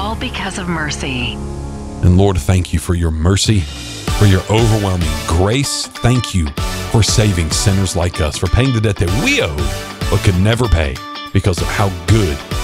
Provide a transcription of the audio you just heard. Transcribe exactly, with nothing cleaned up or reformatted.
all because of mercy. And Lord, thank you for your mercy, for your overwhelming grace. Thank you for saving sinners like us, for paying the debt that we owed but could never pay because of how good